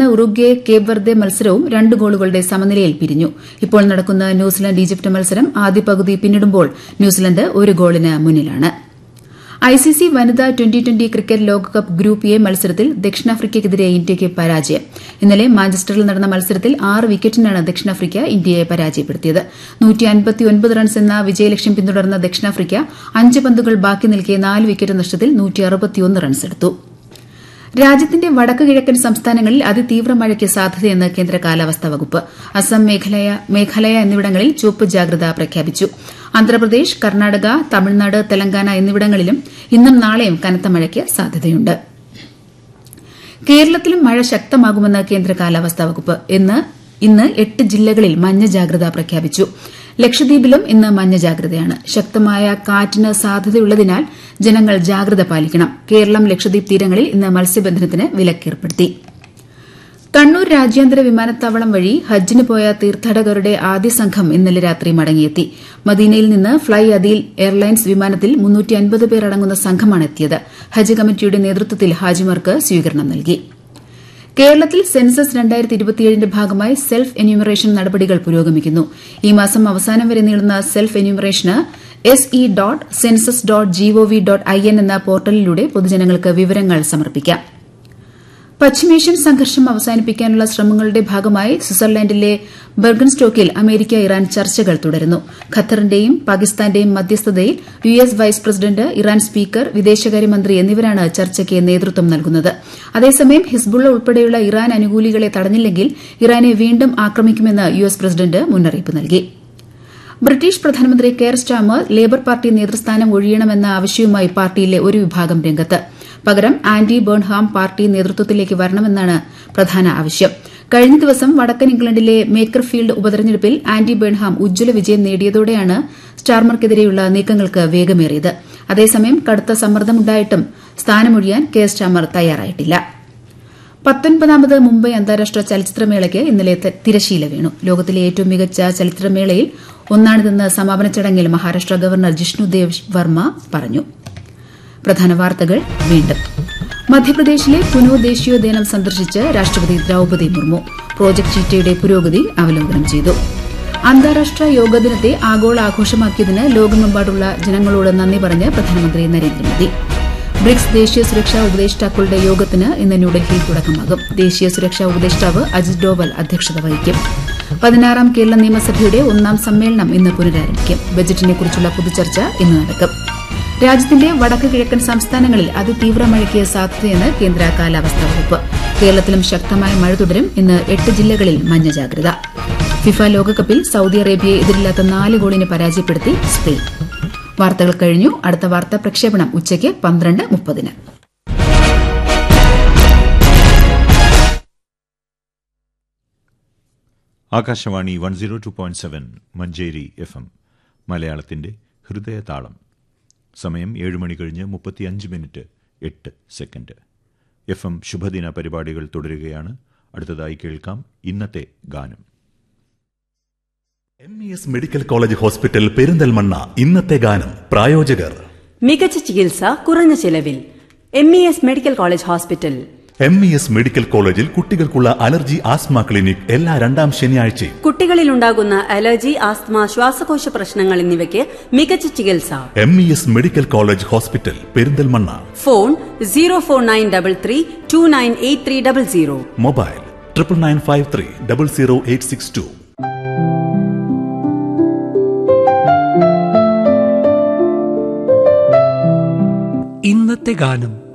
Uruguay Cape Verde മത്സരവും 2 ഗോളുകളുടെ സമനിലയിൽ പിരിഞ്ഞു. ഇപ്പോൾ നടക്കുന്ന ന്യൂസിലൻഡ് ഈജിപ്ത് മത്സരം ആദ്യ പകുതി പിന്നിടുമ്പോൾ ന്യൂസിലൻഡ് 1 ഗോളിന് മുന്നിലാണ്. ഐസിസി വനിതാ ട്വന്റി ക്രിക്കറ്റ് ലോകകപ്പ് ഗ്രൂപ്പ് എ മത്സരത്തിൽ ദക്ഷിണാഫ്രിക്കയ്ക്കെതിരെ ഇന്ത്യയ്ക്ക് പരാജയം. ഇന്നലെ മാഞ്ചസ്റ്ററിൽ നടന്ന മത്സരത്തിൽ 6 വിക്കറ്റിനാണ് ദക്ഷിണാഫ്രിക്ക ഇന്ത്യയെ പരാജയപ്പെടുത്തിയത്. 159 റൺസ് എന്ന വിജയലക്ഷ്യം പിന്തുടർന്ന ദക്ഷിണാഫ്രിക്ക 5 പന്തുകൾ ബാക്കി നിൽക്കെ 4 വിക്കറ്റ് നഷ്ടത്തിൽ 161 റൺസ് എടുത്തു. രാജ്യത്തിന്റെ വടക്ക് കിഴക്കൻ സംസ്ഥാനങ്ങളിൽ അതിതീവ്ര മഴയ്ക്ക് സാധ്യതയെന്ന് കേന്ദ്ര കാലാവസ്ഥാ വകുപ്പ്. അസം, മേഘാലയ എന്നിവിടങ്ങളിൽ ചുവപ്പ് ജാഗ്രത പ്രഖ്യാപിച്ചു. ആന്ധ്രാപ്രദേശ്, കർണാടക, തമിഴ്നാട്, തെലങ്കാന എന്നിവിടങ്ങളിലും ഇന്നും നാളെയും കനത്ത മഴയ്ക്ക് സാധ്യതയുണ്ട്. കേരളത്തിലും മഴ ശക്തമാകുമെന്ന് കേന്ദ്ര കാലാവസ്ഥാ വകുപ്പ്. ഇന്ന് 8 ജില്ലകളിൽ മഞ്ഞ ജാഗ്രത പ്രഖ്യാപിച്ചു. ലക്ഷദ്വീപിലും ഇന്ന് മഞ്ഞ ജാഗ്രതയാണ്. ശക്തമായ കാറ്റിന് സാധ്യതയുള്ളതിനാൽ ജനങ്ങൾ ജാഗ്രത പാലിക്കണം. കേരളം, ലക്ഷദ്വീപ് തീരങ്ങളിൽ ഇന്ന് മത്സ്യബന്ധനത്തിന് വിലക്കേർപ്പെടുത്തി. കണ്ണൂർ രാജ്യാന്തര വിമാനത്താവളം വഴി ഹജ്ജിന് പോയ തീർത്ഥാടകരുടെ ആദ്യ സംഘം ഇന്നലെ രാത്രി മടങ്ങിയെത്തി. മദീനയിൽ നിന്ന് ഫ്ളൈ അദീൽ എയർലൈൻസ് വിമാനത്തിൽ 350 പേർ അടങ്ങുന്ന സംഘമാണ് എത്തിയത്. ഹജ്ജ് കമ്മിറ്റിയുടെ നേതൃത്വത്തിൽ ഹാജിമാർക്ക് സ്വീകരണം നൽകി. കേരളത്തിൽ സെൻസസ് 2027ന്റെ ഭാഗമായി സെൽഫ് എന്യൂമറേഷൻ നടപടികൾ പുരോഗമിക്കുന്നു. ഈ മാസം അവസാനം വരെ നീളുന്ന സെൽഫ് എന്യൂമറേഷന് se.census.gov.in എന്ന പോർട്ടലിലൂടെ പൊതുജനങ്ങൾക്ക് വിവരങ്ങൾ സമർപ്പിക്കാം. പശ്ചിമേഷ്യൻ സംഘർഷം അവസാനിപ്പിക്കാനുള്ള ശ്രമങ്ങളുടെ ഭാഗമായി സ്വിറ്റ്സർലൻഡിലെ ബെർഗൻസ്റ്റോക്കിൽ അമേരിക്ക ഇറാൻ ചർച്ചകൾ തുടരുന്നു. ഖത്തറിന്റെയും പാകിസ്ഥാന്റെയും മധ്യസ്ഥതയിൽ US vice president, Iran speaker, വിദേശകാര്യമന്ത്രി എന്നിവരാണ് ചർച്ചയ്ക്ക് നേതൃത്വം നൽകുന്നത്. അതേസമയം ഹിസ്ബുള്ള ഉൾപ്പെടെയുള്ള ഇറാൻ അനുകൂലികളെ തടഞ്ഞില്ലെങ്കിൽ ഇറാനെ വീണ്ടും ആക്രമിക്കുമെന്ന് യുഎസ് പ്രസിഡന്റ് മുന്നറിയിപ്പ് നൽകി. ബ്രിട്ടീഷ് പ്രധാനമന്ത്രി കെയർ സ്റ്റാമർ ലേബർ പാർട്ടി നേതൃസ്ഥാനം ഒഴിയണമെന്ന ആവശ്യവുമായി പാർട്ടിയിലെ ഒരു വിഭാഗം രംഗത്ത്. പകരം ആൻഡി ബേൺഹാം പാർട്ടി നേതൃത്വത്തിലേക്ക് വരണമെന്നാണ് പ്രധാന ആവശ്യം. കഴിഞ്ഞ ദിവസം വടക്കൻ ഇംഗ്ലണ്ടിലെ മേക്കർഫീൽഡ് ഉപതെരഞ്ഞെടുപ്പിൽ ആൻഡി ബേൺഹാം ഉജ്ജ്വല വിജയം നേടിയതോടെയാണ് സ്റ്റാർമർക്കെതിരെയുള്ള നീക്കങ്ങൾക്ക് വേഗമേറിയത്. അതേസമയം കടുത്ത സമ്മർദ്ദമുണ്ടായിട്ടും സ്ഥാനമൊഴിയാൻ കെയർ സ്റ്റാമർ തയ്യാറായിട്ടില്ല. 19ാമത് മുംബൈ അന്താരാഷ്ട്ര ചലച്ചിത്രമേളയ്ക്ക് ഇന്നലെ തിരശ്ശീല വീണു. ലോകത്തിലെ ഏറ്റവും മികച്ച ചലച്ചിത്രമേളയിൽ ഒന്നാണിതെന്ന് സമാപന ചടങ്ങിൽ മഹാരാഷ്ട്ര ഗവർണർ ജിഷ്ണുദേവ് വർമ്മ പറഞ്ഞു. പ്രധാന വാർത്തകൾ വീണ്ടും. മധ്യപ്രദേശിലെ പുനോ ദേശീയോദ്യാനം സന്ദർശിച്ച് രാഷ്ട്രപതി ദ്രൌപദി മുർമു. പ്രോജക്ട് ചീറ്റയുടെ പുരോഗതി അവലോകനം ചെയ്തു. അന്താരാഷ്ട്ര യോഗ ദിനത്തെ ആഗോള ആഘോഷമാക്കിയതിന് ലോകമെമ്പാടുള്ള ജനങ്ങളോട് നന്ദി പറഞ്ഞ് പ്രധാനമന്ത്രി നരേന്ദ്രമോദി. ബ്രിക്സ് ദേശീയ സുരക്ഷാ ഉപദേഷ്ടാക്കളുടെ യോഗത്തിന് ഇന്ന് ന്യൂഡൽഹിയിൽ തുടക്കമാകും. ദേശീയ സുരക്ഷാ ഉപദേഷ്ടാവ് അജിത് ഡോവൽ അധ്യക്ഷത വഹിക്കും. 16ാം കേരള നിയമസഭയുടെ 1ാം സമ്മേളനം ഇന്ന് പുനരാരംഭിക്കും. ബജറ്റിനെക്കുറിച്ചുള്ള പൊതുചർച്ച ഇന്ന് നടക്കും. രാജ്യത്തിന്റെ വടക്ക് കിഴക്കൻ സംസ്ഥാനങ്ങളിൽ അതിതീവ്ര മഴയ്ക്ക് സാധ്യതയെന്ന് കേന്ദ്ര കാലാവസ്ഥാ വകുപ്പ്. കേരളത്തിലും ശക്തമായ മഴ തുടരും. ഇന്ന് 8 ജില്ലകളിൽ മഞ്ഞ ജാഗ്രത. ഫിഫ ലോകകപ്പിൽ സൌദി അറേബ്യയെ എതിരില്ലാത്ത 4 ഗോളിന് പരാജയപ്പെടുത്തി സ്പെയിൻ. വാർത്തകൾ കഴിഞ്ഞു. അടുത്ത വാർത്താ പ്രക്ഷേപണം ഉച്ചയ്ക്ക് 12:30. ആകാശവാണി 102.7 മഞ്ചേരി FM മലയാളത്തിന്റെ ഹൃദയതാളം. സമയം 7 മണി കഴിഞ്ഞ് 35:08. FM ശുഭദിന പരിപാടികൾ തുടരുകയാണ്. അടുത്തതായി കേൾക്കാം ഇന്നത്തെ ഗാനം. MES medical college hospital Perinthalmanna ഇന്നത്തെ ഗാനം. പ്രായോജകർ മികച്ച ചികിത്സ കുറഞ്ഞ ചെലവിൽ. MES medical college hospital. MES medical കോളേജിൽ കുട്ടികൾക്കുള്ള അലർജി ആസ്മ ക്ലിനിക് എല്ലാ 2ാം ശനിയാഴ്ചയും. കുട്ടികളിലുണ്ടാകുന്ന അലർജി, ആസ്മ, ശ്വാസകോശ പ്രശ്നങ്ങൾ എന്നിവയ്ക്ക് മികച്ച ചികിത്സ. MES medical college hospital Perinthalmanna. Phone 04933298300. Mobile 9995300862. ഇന്നത്തെ ഗാനം.